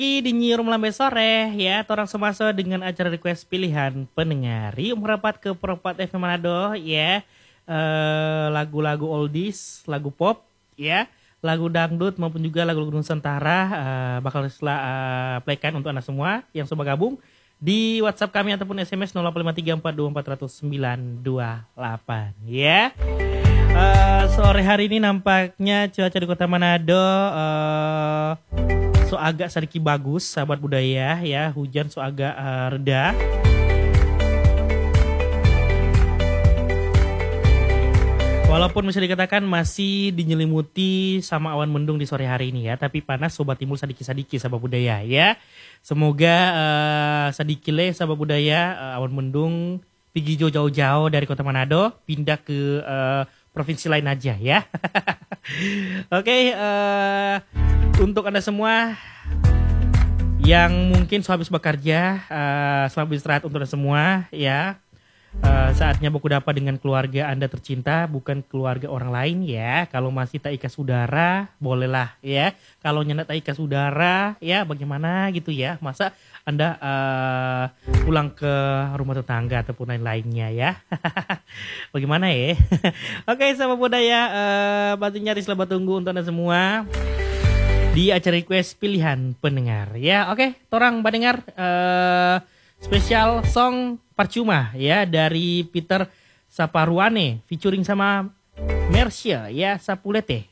lagi di Nyiur Melambai Sore ya, torang semasa dengan acara request pilihan pendengar. Yuk merapat ke Perempat FM Manado ya. Lagu-lagu oldies, lagu pop ya, lagu dangdut maupun juga lagu-lagu Nusantara bakal playkan untuk Anda semua yang coba gabung di WhatsApp kami ataupun SMS 0853424928 ya. Sore hari ini nampaknya cuaca di Kota Manado so agak sedikit bagus, sahabat budaya ya. Hujan so agak reda. Walaupun bisa dikatakan masih dinyelimuti sama awan mendung di sore hari ini ya, tapi panas sobat timbul sedikit-sedikit sahabat budaya ya. Semoga sedikit sahabat budaya awan mendung pergi jauh-jauh dari Kota Manado pindah ke provinsi lain aja ya. Oke, untuk Anda semua yang mungkin habis bekerja, selamat beristirahat untuk Anda semua ya. Saatnya baku dapat dengan keluarga Anda tercinta, bukan keluarga orang lain ya. Kalau masih tak ikas saudara, bolehlah ya. Kalau nyendat tak ikas saudara, ya bagaimana gitu ya. Masa Anda pulang ke rumah tetangga ataupun lain-lainnya ya. Bagaimana ya? Oke, sahabat budaya, bantu nyaris selamat tunggu untuk Anda semua di acara request pilihan pendengar ya. Oke, torang pendengar spesial song Percuma ya dari Peter Saparuane featuring sama Mersya ya, Sapulete